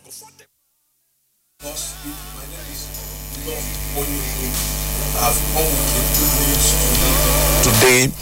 My name is I've come with the good news today,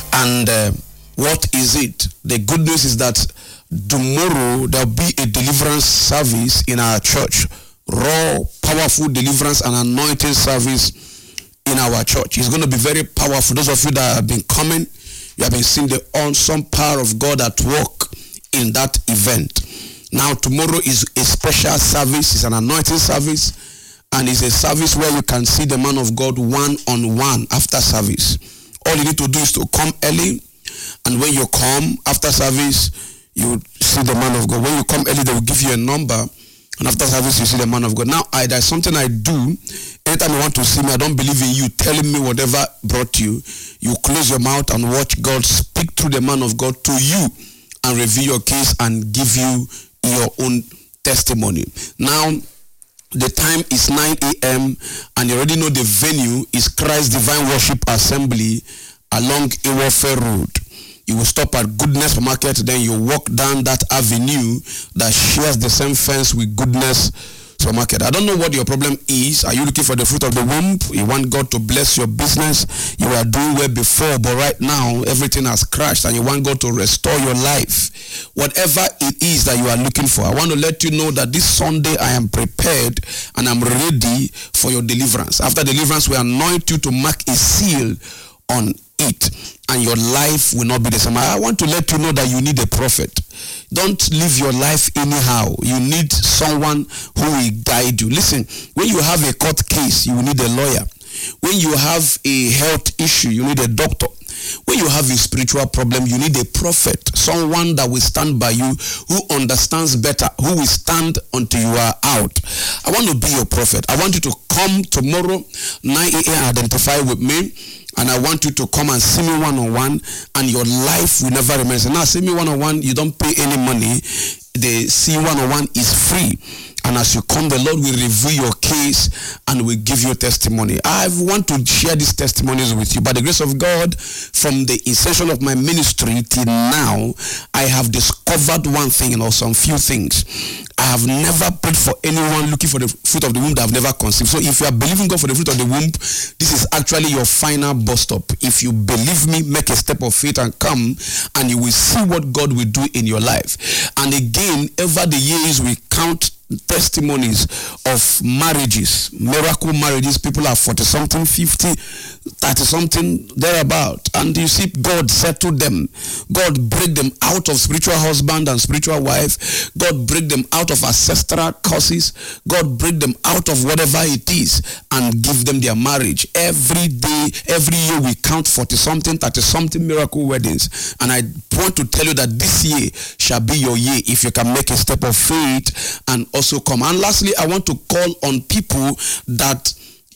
and what is it? The good news is that tomorrow there'll be a deliverance service in our church. Raw, powerful deliverance and anointing service in our church. It's going to be very powerful. Those of you that have been coming, you have been seeing the awesome power of God at work in that event. Now tomorrow is a special service. It's an anointing service, and it's a service where you can see the man of God one-on-one after service. All you need to do is to come early, and when you come after service, you see the man of God. When you come early, they will give you a number, and after service, you see the man of God. Now, there's something I do. Anytime you want to see me, I don't believe in you telling me whatever brought you. You close your mouth and watch God speak through the man of God to you and reveal your case and give you your own testimony. Now, the time is 9 a.m. and you already know the venue is Christ Divine Worship Assembly along Iwofe Road. You will stop at Goodness Market, then you walk down that avenue that shares the same fence with Goodness Supermarket. I don't know what your problem is. Are you looking for the fruit of the womb? You want God to bless your business? You were doing well before, but right now everything has crashed and you want God to restore your life. Whatever it is that you are looking for, I want to let you know that this Sunday I am prepared and I'm ready for your deliverance. After deliverance, we anoint you to mark a seal on it, and your life will not be the same. I want to let you know that you need a prophet. Don't live your life anyhow. You need someone who will guide you. Listen, when you have a court case, you will need a lawyer. When you have a health issue, you need a doctor. When you have a spiritual problem, you need a prophet, someone that will stand by you, who understands better, who will stand until you are out. I want to be your prophet. I want you to come tomorrow, 9 a.m., identify with me. And I want you to come and see me one-on-one, and your life will never remain. So now, see me one-on-one, you don't pay any money. The see one-on-one is free. And as you come, the Lord will review your case and will give you testimony. I want to share these testimonies with you. By the grace of God, from the inception of my ministry till now, I have discovered one thing or some few things. I have never prayed for anyone looking for the fruit of the womb that I've never conceived. So if you are believing God for the fruit of the womb, this is actually your final bus stop. If you believe me, make a step of faith and come, and you will see what God will do in your life. And again, over the years, we count testimonies of marriages, miracle marriages. People are 40-something, 50, 30-something, thereabout. And you see God settle them. God break them out of spiritual husband and spiritual wife. God break them out of ancestral curses. God break them out of whatever it is and give them their marriage. Every day, every year we count 40-something, 30-something miracle weddings. And I want to tell you that this year shall be your year if you can make a step of faith and also come. And lastly, I want to call on people that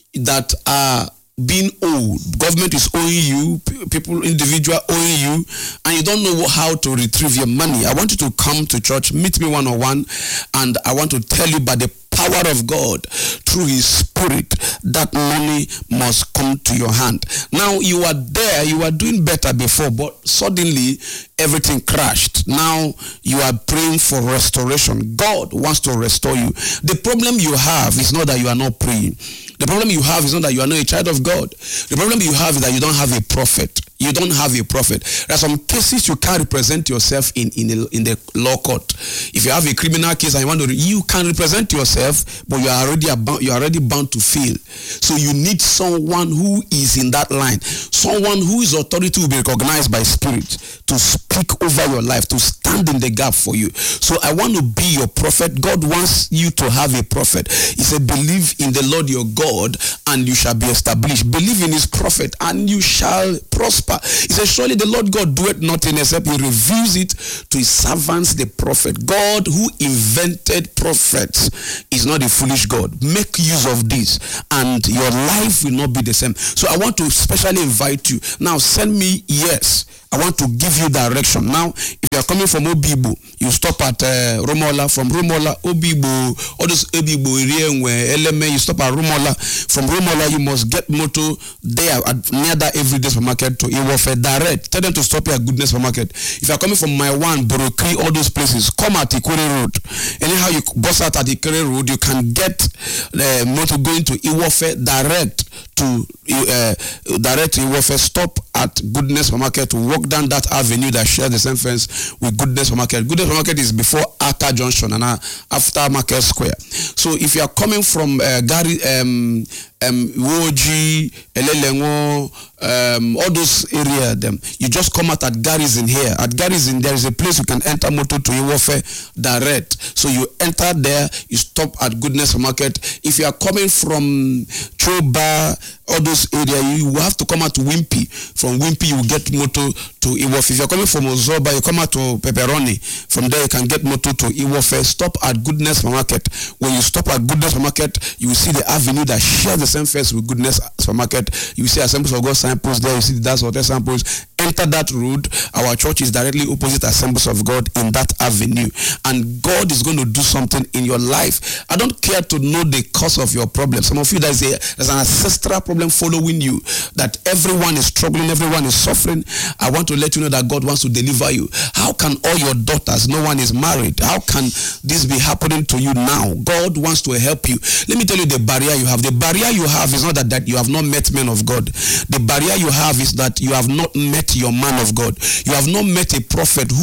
are being owed. Government is owing you, people, individual owing you, and you don't know how to retrieve your money. I want you to come to church, meet me one-on-one, and I want to tell you by the power of God, through His Spirit, that money must come to your hand. Now, you are there, you are doing better before, but suddenly everything crashed. Now, you are praying for restoration. God wants to restore you. The problem you have is not that you are not praying. The problem you have is not that you are not a child of God. The problem you have is that you don't have a prophet. You don't have a prophet. There are some cases you can't represent yourself in the law court. If you have a criminal case and you want to, you can represent yourself, but you are already bound to fail. So you need someone who is in that line, someone whose authority will be recognized by Spirit to speak over your life, to stand in the gap for you. So I want to be your prophet. God wants you to have a prophet. He said, believe in the Lord your God and you shall be established. Believe in His prophet and you shall prosper. He says, surely the Lord God doeth nothing except He reveals it to His servants, the prophet. God who invented prophets is not a foolish God. Make use of this and your life will not be the same. So I want to specially invite you. Now send me yes. I want to give you direction. Now, if you are coming from Obibo, you stop at Romola. From Romola, Obibo, all those Obibo area where LMA, you stop at Romola. From Romola, you must get motor there near that everyday supermarket to Iwofe direct. Tell them to stop here at Goodness Supermarket. If you are coming from My One, Borokri, all those places, come at Ikore Road. Anyhow, you bust out at Ikore Road, you can get the motor going to Iwofe direct to Iwofe. Stop at Goodness Supermarket to walk down that avenue that shares the same fence with Goodness Supermarket. Goodness Supermarket is before Aka Junction and after Market Square. So if you are coming from Gary, Woji, Elelengo, all those areas, you just come out at Garrison here. At Garrison, there is a place you can enter motor to Iwofe direct. So you enter there, you stop at Goodness Supermarket. If you are coming from Choba, all those areas, you have to come out to Wimpy. From Wimpy, you get motor to Iwofe. If you are coming from Ozoba, you come out to Pepperoni. From there, you can get motor to Iwofe. Stop at Goodness Supermarket. When you stop at Goodness Supermarket, you will see the avenue that shares the same face with Goodness Supermarket. You will see Assemblies of God signpost there. You see the Das Hotel signpost. Enter that road. Our church is directly opposite Assemblies of God in that avenue. And God is going to do something in your life. I don't care to know the cause of your problem. Some of you, there's an ancestral problem following you, that everyone is struggling, everyone is suffering. I want to let you know that God wants to deliver you. How can all your daughters, no one is married? How can this be happening to you now? God wants to help you. Let me tell you the barrier you have. The barrier you have is not that you have not met men of God. The barrier you have is that you have not met your man of God. You have not met a prophet who